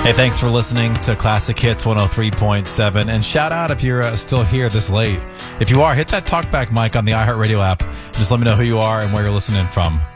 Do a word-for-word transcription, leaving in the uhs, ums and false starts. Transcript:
Hey, thanks for listening to Classic Hits one oh three point seven. And shout out if you're uh, still here this late. If you are, hit that talkback mic on the iHeartRadio app. Just let me know who you are and where you're listening from.